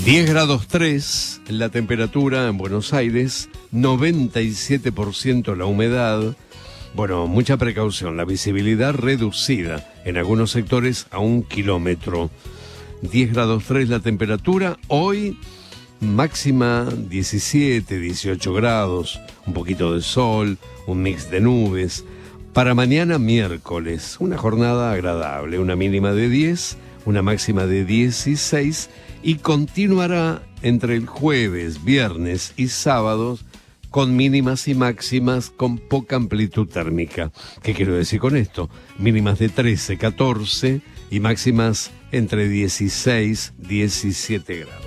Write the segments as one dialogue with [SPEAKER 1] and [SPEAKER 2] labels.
[SPEAKER 1] 10 grados 3 la temperatura en Buenos Aires, 97% la humedad. Bueno, mucha precaución, la visibilidad reducida en algunos sectores a 1 kilómetro. 10 grados 3 la temperatura, hoy máxima 17, 18 grados, un poquito de sol, un mix de nubes. Para mañana miércoles, una jornada agradable, una mínima de 10, una máxima de 16 y continuará entre el jueves, viernes y sábados con mínimas y máximas con poca amplitud térmica. ¿Qué quiero decir con esto? Mínimas de 13, 14 y máximas entre 16, 17 grados.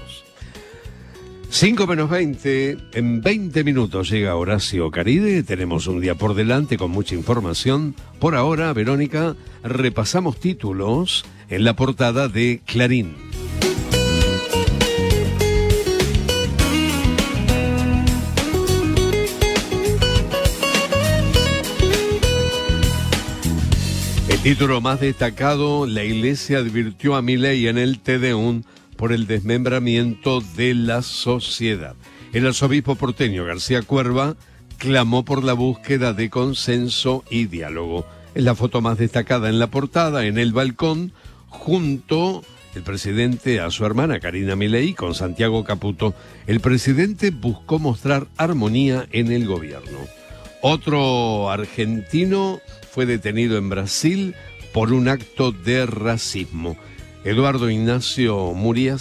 [SPEAKER 1] 5 menos 20, en 20 minutos llega Horacio Caride, tenemos un día por delante con mucha información. Por ahora, Verónica, repasamos títulos en la portada de Clarín. El título más destacado, la Iglesia advirtió a Milei en el Te Deum por el desmembramiento de la sociedad. El arzobispo porteño García Cuerva clamó por la búsqueda de consenso y diálogo. Es la foto más destacada en la portada, en el balcón, junto el presidente a su hermana Karina Milei con Santiago Caputo. El presidente buscó mostrar armonía en el gobierno. Otro argentino fue detenido en Brasil por un acto de racismo. Eduardo Ignacio Murias,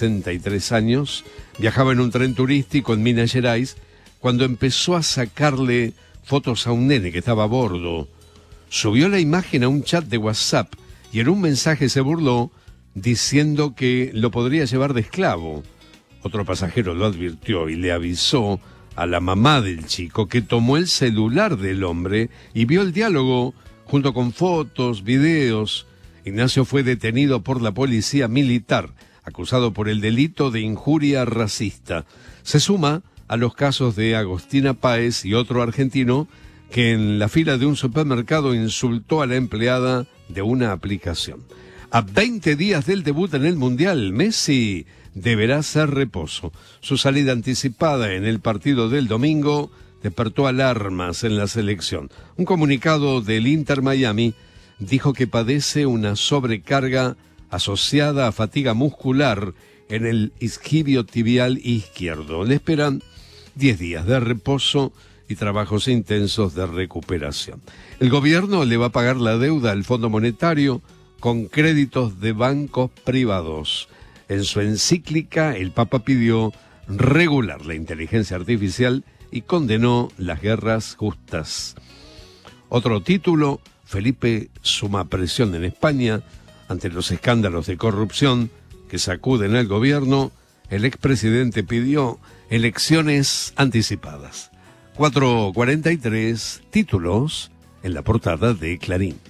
[SPEAKER 1] 63 años, viajaba en un tren turístico en Minas Gerais cuando empezó a sacarle fotos a un nene que estaba a bordo. Subió la imagen a un chat de WhatsApp y en un mensaje se burló diciendo que lo podría llevar de esclavo. Otro pasajero lo advirtió y le avisó a la mamá del chico, que tomó el celular del hombre y vio el diálogo junto con fotos, videos. Ignacio fue detenido por la policía militar, acusado por el delito de injuria racista. Se suma a los casos de Agostina Páez y otro argentino que en la fila de un supermercado insultó a la empleada de una aplicación. A 20 días del debut en el Mundial, Messi deberá hacer reposo. Su salida anticipada en el partido del domingo despertó alarmas en la selección. Un comunicado del Inter Miami dijo que padece una sobrecarga asociada a fatiga muscular en el isquiotibial izquierdo. Le esperan 10 días de reposo y trabajos intensos de recuperación. El gobierno le va a pagar la deuda al Fondo Monetario con créditos de bancos privados. En su encíclica, el Papa pidió regular la inteligencia artificial y condenó las guerras justas. Otro título, Felipe suma presión en España ante los escándalos de corrupción que sacuden al gobierno. El expresidente pidió elecciones anticipadas. 4:43, títulos en la portada de Clarín.